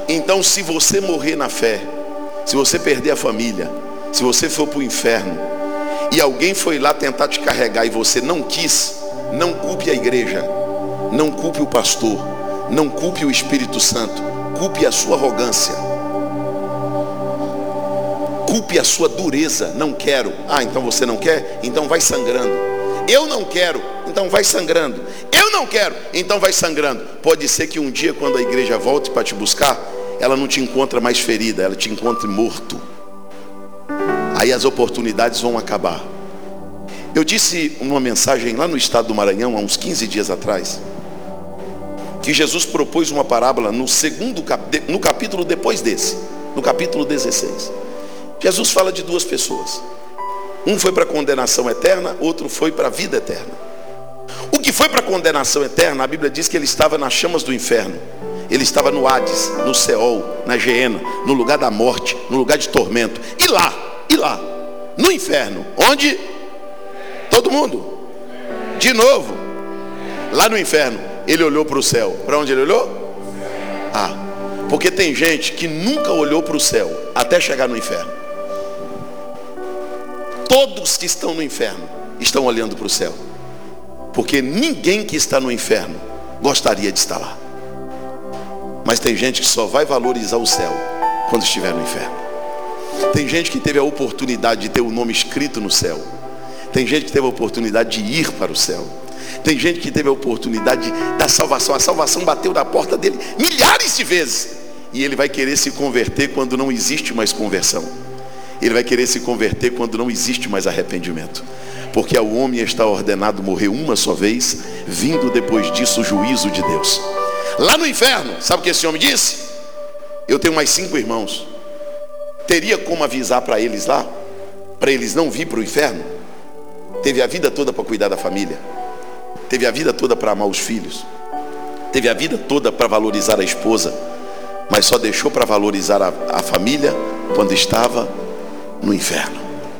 Então, se você morrer na fé, se você perder a família, se você for para o inferno, e alguém foi lá tentar te carregar e você não quis, não culpe a igreja, não culpe o pastor, não culpe o Espírito Santo, culpe a sua arrogância, culpe a sua dureza. Não quero. Ah, então você não quer? Então vai sangrando. Eu não quero, então vai sangrando. Eu não quero, então vai sangrando. Pode ser que um dia, quando a igreja volte para te buscar, ela não te encontra mais ferida, ela te encontre morto. Aí as oportunidades vão acabar. Eu disse uma mensagem lá no estado do Maranhão, há uns 15 dias atrás, que Jesus propôs uma parábola no capítulo depois desse, no capítulo 16. Jesus fala de duas pessoas. Um foi para a condenação eterna, outro foi para a vida eterna. O que foi para a condenação eterna, a Bíblia diz que ele estava nas chamas do inferno. Ele estava no Hades, no Seol, na Geena, no lugar da morte, no lugar de tormento. E lá, no inferno, onde? Todo mundo. De novo, lá no inferno, ele olhou para o céu. Para onde ele olhou? Porque tem gente que nunca olhou para o céu até chegar no inferno. Todos que estão no inferno estão olhando para o céu, porque ninguém que está no inferno gostaria de estar lá. Mas tem gente que só vai valorizar o céu quando estiver no inferno. Tem gente que teve a oportunidade de ter o nome escrito no céu. Tem gente que teve a oportunidade de ir para o céu. Tem gente que teve a oportunidade da salvação. A salvação bateu na porta dele milhares de vezes. E ele vai querer se converter quando não existe mais conversão. Ele vai querer se converter quando não existe mais arrependimento. Porque ao homem está ordenado morrer uma só vez, vindo depois disso o juízo de Deus. Lá no inferno, sabe o que esse homem disse? Eu tenho mais 5 irmãos. Teria como avisar para eles lá? Para eles não vir para o inferno? Teve a vida toda para cuidar da família. Teve a vida toda para amar os filhos. Teve a vida toda para valorizar a esposa. Mas só deixou para valorizar a família quando estava no inferno.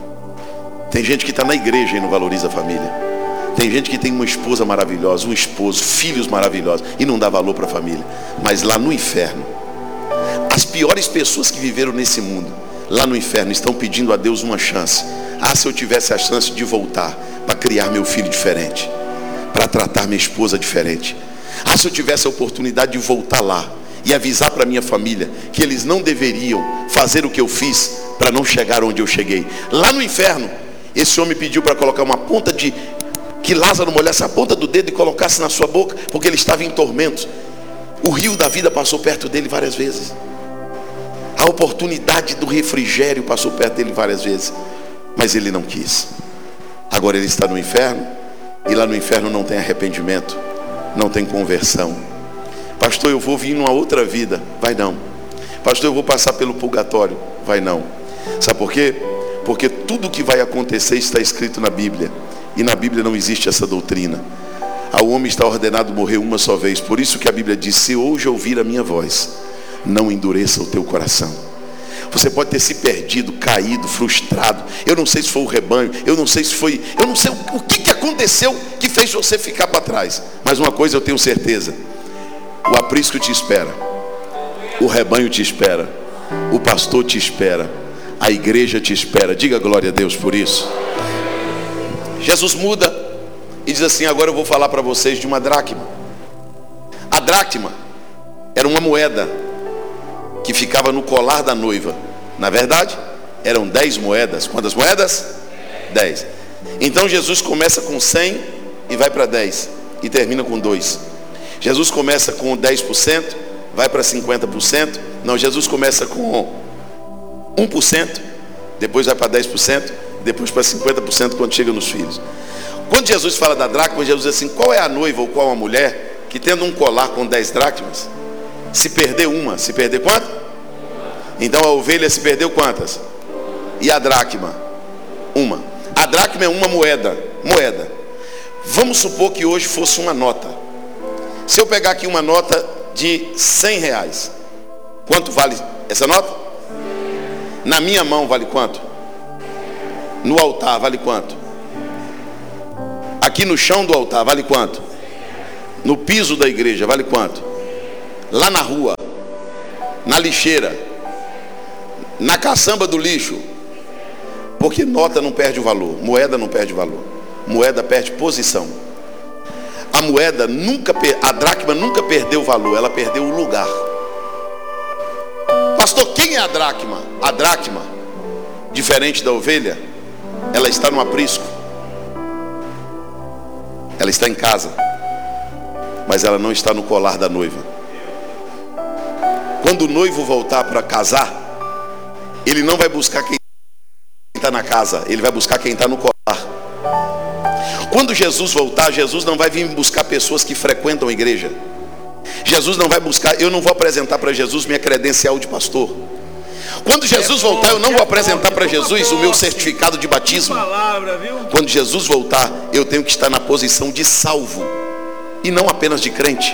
Tem gente que está na igreja e não valoriza a família. Tem gente que tem uma esposa maravilhosa, um esposo, filhos maravilhosos e não dá valor para a família. Mas lá no inferno, as piores pessoas que viveram nesse mundo, lá no inferno, estão pedindo a Deus uma chance. Se eu tivesse a chance de voltar para criar meu filho diferente, para tratar minha esposa diferente. Se eu tivesse a oportunidade de voltar lá e avisar para minha família que eles não deveriam fazer o que eu fiz para não chegar onde eu cheguei. Lá no inferno, esse homem pediu para colocar uma ponta de... que Lázaro molhasse a ponta do dedo e colocasse na sua boca, porque ele estava em tormentos. O rio da vida passou perto dele várias vezes. A oportunidade do refrigério passou perto dele várias vezes. Mas ele não quis. Agora ele está no inferno. E lá no inferno não tem arrependimento, não tem conversão. Pastor, eu vou vir numa outra vida. Vai não. Pastor, eu vou passar pelo purgatório. Vai não. Sabe por quê? Porque tudo que vai acontecer está escrito na Bíblia. E na Bíblia não existe essa doutrina. Ao homem está ordenado morrer uma só vez. Por isso que a Bíblia diz: se hoje ouvir a minha voz, não endureça o teu coração. Você pode ter se perdido, caído, frustrado. Eu não sei se foi o rebanho, eu não sei o que aconteceu que fez você ficar para trás. Mas uma coisa eu tenho certeza: o aprisco te espera, o rebanho te espera, o pastor te espera, a igreja te espera. Diga glória a Deus por isso. Jesus muda e diz assim: agora eu vou falar para vocês de uma dracma. A dracma era uma moeda que ficava no colar da noiva. Na verdade, eram 10 moedas. Quantas moedas? 10. Então Jesus começa com 100 e vai para 10 e termina com 2. Jesus começa com 10%, vai para 50%. Não, Jesus começa com 1%, depois vai para 10%, depois para 50% quando chega nos filhos. Quando Jesus fala da dracma, Jesus diz assim: qual é a noiva ou qual a mulher que, tendo um colar com 10 dracmas, se perder uma, se perder quanto? Então a ovelha se perdeu quantas? E a dracma? Uma. A dracma é uma moeda. Vamos supor que hoje fosse uma nota. Se eu pegar aqui uma nota de 100 reais, quanto vale essa nota? Na minha mão vale quanto? No altar vale quanto? Aqui no chão do altar vale quanto? No piso da igreja vale quanto? Lá na rua na lixeira, na caçamba do lixo. Porque nota não perde o valor, moeda não perde valor, moeda perde posição. A moeda nunca, a dracma nunca perdeu o valor, ela perdeu o lugar. Pastor, quem é a dracma? A dracma, diferente da ovelha, ela está no aprisco, ela está em casa, mas ela não está no colar da noiva. Quando o noivo voltar para casar, ele não vai buscar quem está na casa, ele vai buscar quem está no colar. Quando Jesus voltar, Jesus não vai vir buscar pessoas que frequentam a igreja. Jesus não vai buscar, eu não vou apresentar para Jesus minha credencial de pastor. Quando Jesus voltar, eu não vou apresentar para Jesus o meu certificado de batismo. Quando Jesus voltar, eu tenho que estar na posição de salvo e não apenas de crente.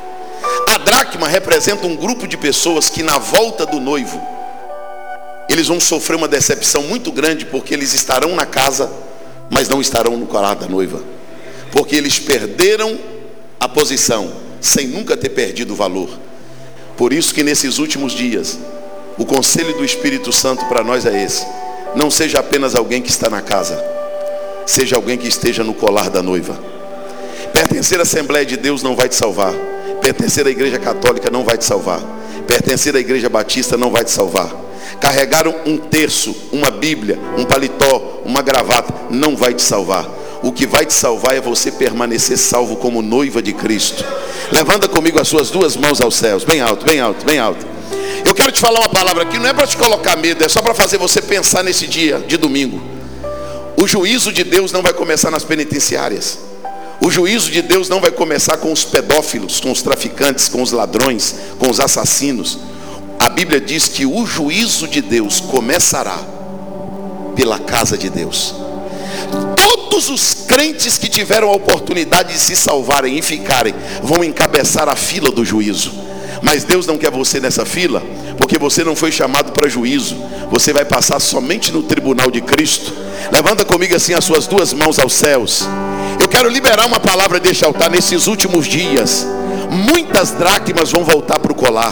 A dracma representa um grupo de pessoas que na volta do noivo, eles vão sofrer uma decepção muito grande, porque eles estarão na casa, mas não estarão no colar da noiva, porque eles perderam a posição sem nunca ter perdido o valor. Por isso que nesses últimos dias, o conselho do Espírito Santo para nós é esse: não seja apenas alguém que está na casa, seja alguém que esteja no colar da noiva. Pertencer à Assembleia de Deus não vai te salvar, pertencer à Igreja Católica não vai te salvar, pertencer à Igreja Batista não vai te salvar, carregar um terço, uma Bíblia, um paletó, uma gravata não vai te salvar. O que vai te salvar é você permanecer salvo como noiva de Cristo. Levanta comigo as suas duas mãos aos céus, bem alto, bem alto, bem alto. Eu quero te falar uma palavra aqui, não é para te colocar medo, é só para fazer você pensar nesse dia de domingo. O juízo de Deus não vai começar nas penitenciárias. O juízo de Deus não vai começar com os pedófilos, com os traficantes, com os ladrões, com os assassinos. A Bíblia diz que o juízo de Deus começará pela casa de Deus. Todos os crentes que tiveram a oportunidade de se salvarem e ficarem, vão encabeçar a fila do juízo. Mas Deus não quer você nessa fila, porque você não foi chamado para juízo. Você vai passar somente no tribunal de Cristo. Levanta comigo assim as suas duas mãos aos céus. Eu quero liberar uma palavra deste altar nesses últimos dias. Muitas dracmas vão voltar para o colar.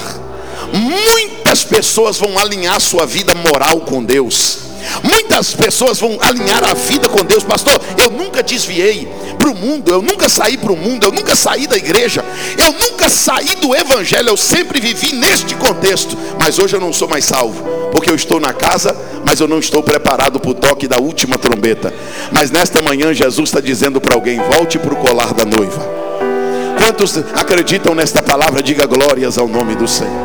Muitas pessoas vão alinhar sua vida moral com Deus. Muitas pessoas vão alinhar a vida com Deus. Pastor, eu nunca desviei para o mundo, eu nunca saí para o mundo, eu nunca saí da igreja, eu nunca saí do evangelho, eu sempre vivi neste contexto, mas hoje eu não sou mais salvo, porque eu estou na casa, mas eu não estou preparado para o toque da última trombeta. Mas nesta manhã Jesus está dizendo para alguém: volte para o colar da noiva. Quantos acreditam nesta palavra? Diga glórias ao nome do Senhor.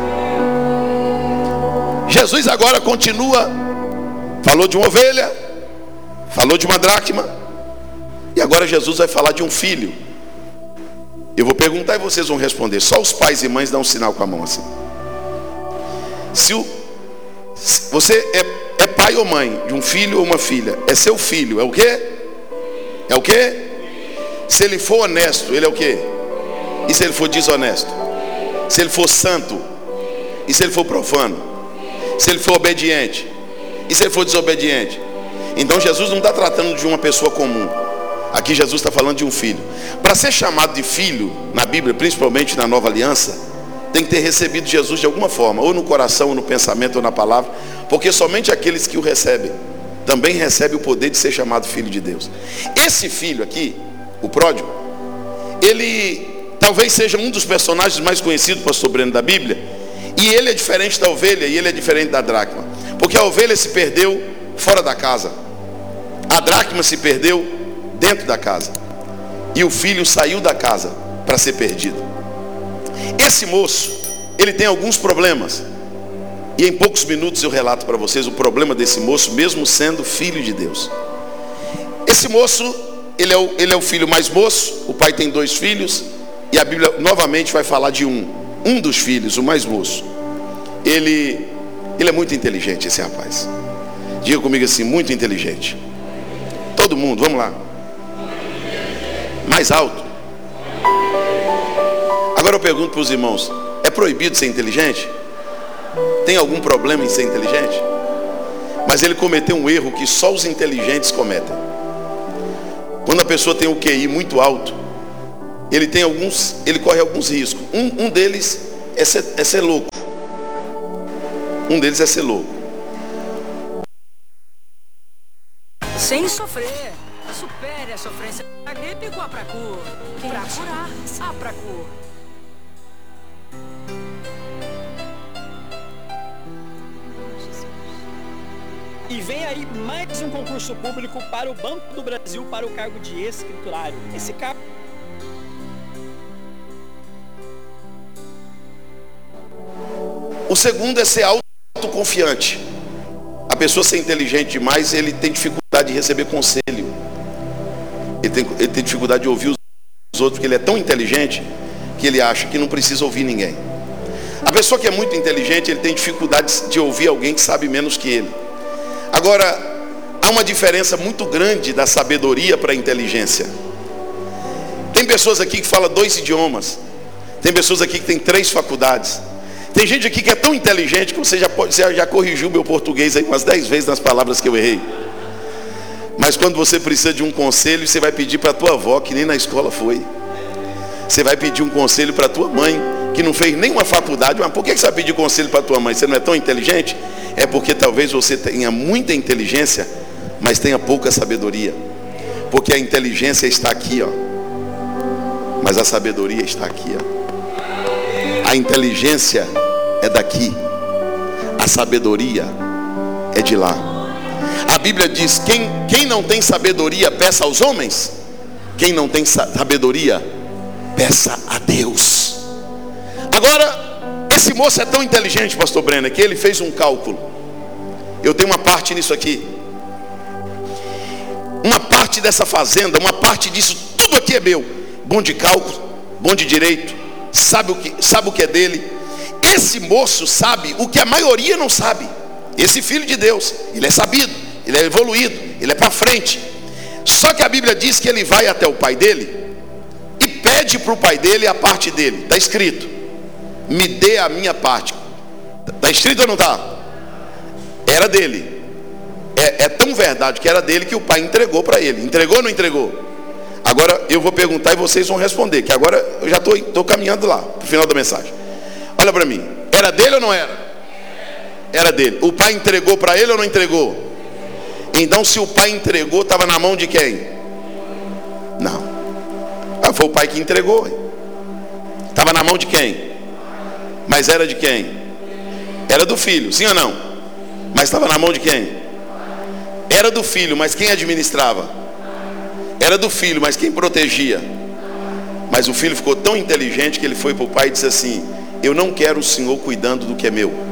Jesus agora continua. Falou de uma ovelha, falou de uma dracma, e agora Jesus vai falar de um filho. Eu vou perguntar e vocês vão responder. Só os pais e mães dão um sinal com a mão assim. Se você é pai ou mãe de um filho ou uma filha, é seu filho, é o quê? É o quê? Se ele for honesto, ele é o quê? E se ele for desonesto? Se ele for santo? E se ele for profano? Se ele for obediente? E se ele for desobediente? Então Jesus não está tratando de uma pessoa comum. Aqui Jesus está falando de um filho. Para ser chamado de filho na Bíblia, principalmente na Nova Aliança, tem que ter recebido Jesus de alguma forma, ou no coração, ou no pensamento, ou na palavra, porque somente aqueles que o recebem também recebem o poder de ser chamado filho de Deus. Esse filho aqui, o pródigo, ele talvez seja um dos personagens mais conhecidos, pastor Breno, da Bíblia. E ele é diferente da ovelha, e ele é diferente da dracma. Porque a ovelha se perdeu fora da casa, a dracma se perdeu dentro da casa, e o filho saiu da casa para ser perdido. Esse moço, ele tem alguns problemas, e em poucos minutos eu relato para vocês o problema desse moço, mesmo sendo filho de Deus. Esse moço, ele é o filho mais moço. O pai tem 2 filhos, e a Bíblia novamente vai falar de um dos filhos, o mais moço. Ele é muito inteligente, esse rapaz. Diga comigo assim: muito inteligente. Todo mundo, vamos lá. Mais alto. Agora eu pergunto para os irmãos: é proibido ser inteligente? Tem algum problema em ser inteligente? Mas ele cometeu um erro que só os inteligentes cometem. Quando a pessoa tem um QI muito alto, ele corre alguns riscos. Um deles é ser louco. Um deles é ser louco. Sem sofrer. Supere a sofrência da gripe com a Pracur. Pra curar, a Pracur. E vem aí mais um concurso público para o Banco do Brasil para o cargo de escriturário. Esse cargo... O segundo é ser autoconfiante. A pessoa ser inteligente demais, ele tem dificuldade de receber conselho. Ele tem dificuldade de ouvir os outros, porque ele é tão inteligente que ele acha que não precisa ouvir ninguém. A pessoa que é muito inteligente, ele tem dificuldade de ouvir alguém que sabe menos que ele. Agora, há uma diferença muito grande da sabedoria para a inteligência. Tem pessoas aqui que falam 2 idiomas. Tem pessoas aqui que têm 3 faculdades. Tem gente aqui que é tão inteligente que você já corrigiu meu português aí umas 10 vezes nas palavras que eu errei. Mas quando você precisa de um conselho, você vai pedir para a tua avó, que nem na escola foi. Você vai pedir um conselho para a tua mãe, que não fez nenhuma faculdade. Mas por que você vai pedir conselho para a tua mãe? Você não é tão inteligente? É porque talvez você tenha muita inteligência, mas tenha pouca sabedoria. Porque a inteligência está aqui, ó. Mas a sabedoria está aqui, ó. A inteligência é daqui. A sabedoria é de lá. A Bíblia diz, quem não tem sabedoria, peça aos homens. Quem não tem sabedoria, peça a Deus. Agora, esse moço é tão inteligente, pastor Brenner, que ele fez um cálculo. Eu tenho uma parte nisso aqui. Uma parte dessa fazenda, uma parte disso, tudo aqui é meu. Bom de cálculo, bom de direito, sabe o que é dele. Esse moço sabe o que a maioria não sabe. Esse filho de Deus, ele é sabido, ele é evoluído, ele é para frente. Só que a Bíblia diz que ele vai até o pai dele e pede para o pai dele a parte dele. Está escrito, me dê a minha parte. Está escrito ou não está? Era dele. É tão verdade que era dele que o pai entregou para ele. Entregou ou não entregou? Agora eu vou perguntar e vocês vão responder, que agora eu já estou caminhando lá para o final da mensagem. Olha para mim, era dele ou não era? Era dele. O pai entregou para ele ou não entregou? Então se o pai entregou, estava na mão de quem? Não. Foi o pai que entregou. Estava na mão de quem? Mas era de quem? Era do filho, sim ou não? Mas estava na mão de quem? Era do filho, mas quem administrava? Era do filho, mas quem protegia? Mas o filho ficou tão inteligente que ele foi para o pai e disse assim, eu não quero o senhor cuidando do que é meu.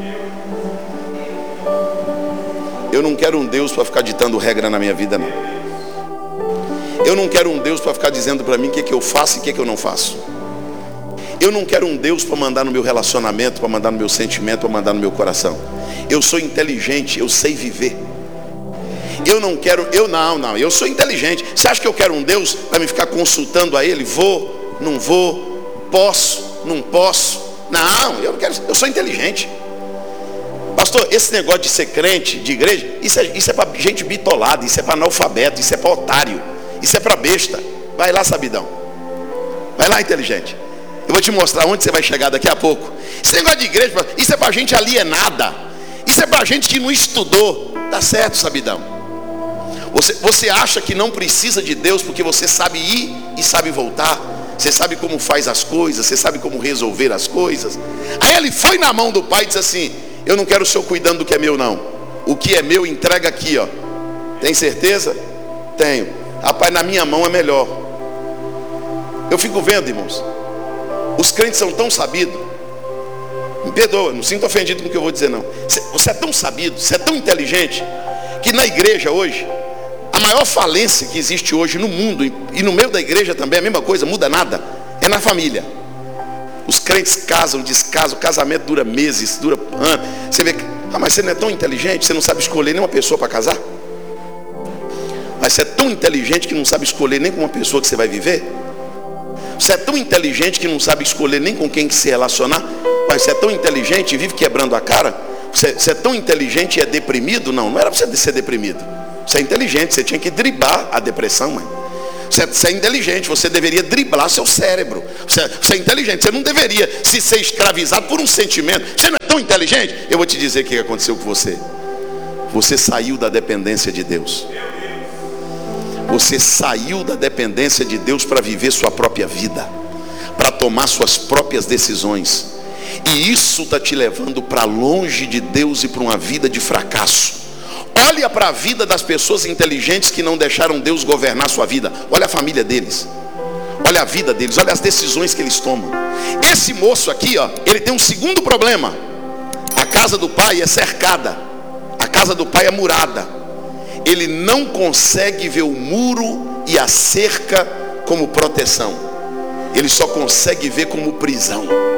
Eu não quero um Deus para ficar ditando regra na minha vida, não. Eu não quero um Deus para ficar dizendo para mim o que eu faço e o que eu não faço. Eu não quero um Deus para mandar no meu relacionamento, para mandar no meu sentimento, para mandar no meu coração. Eu sou inteligente, eu sei viver. Eu não quero, eu sou inteligente. Você acha que eu quero um Deus para me ficar consultando a Ele? Vou, não vou, posso, não posso. Não, eu não quero, eu sou inteligente. Pastor, esse negócio de ser crente, de igreja, isso é para gente bitolada, isso é para analfabeto, isso é para otário, isso é para besta. Vai lá, sabidão. Vai lá, inteligente. Eu vou te mostrar onde você vai chegar daqui a pouco. Esse negócio de igreja, isso é para gente alienada. Isso é para gente que não estudou. Tá certo, sabidão. Você acha que não precisa de Deus porque você sabe ir e sabe voltar. Você sabe como faz as coisas, você sabe como resolver as coisas. Aí ele foi na mão do pai e disse assim, eu não quero o senhor cuidando do que é meu, não. O que é meu, entrega aqui, ó. Tem certeza? Tenho. Rapaz, na minha mão é melhor. Eu fico vendo, irmãos. Os crentes são tão sabidos. Me perdoa, não sinto ofendido com o que eu vou dizer, não. Você é tão sabido, você é tão inteligente, que na igreja hoje, a maior falência que existe hoje no mundo, e no meio da igreja também, a mesma coisa, muda nada, é na família. Os crentes casam, descasam, o casamento dura meses, dura anos. Você vê, mas você não é tão inteligente, você não sabe escolher nenhuma pessoa para casar? Mas você é tão inteligente que não sabe escolher nem com uma pessoa que você vai viver? Você é tão inteligente que não sabe escolher nem com quem que se relacionar? Mas você é tão inteligente e vive quebrando a cara? Você é tão inteligente e é deprimido? Não era para você ser deprimido. Você é inteligente, você tinha que driblar a depressão, mãe. Você é inteligente, você deveria driblar seu cérebro. Você é inteligente, você não deveria se ser escravizado por um sentimento. Você não é tão inteligente. Eu vou te dizer o que aconteceu com você. Você saiu da dependência de Deus. Você saiu da dependência de Deus para viver sua própria vida, para tomar suas próprias decisões. E isso está te levando para longe de Deus e para uma vida de fracasso. Olha para a vida das pessoas inteligentes que não deixaram Deus governar sua vida. Olha a família deles. Olha a vida deles. Olha as decisões que eles tomam. Esse moço aqui, ó, ele tem um segundo problema. A casa do pai é cercada. A casa do pai é murada. Ele não consegue ver o muro e a cerca como proteção. Ele só consegue ver como prisão.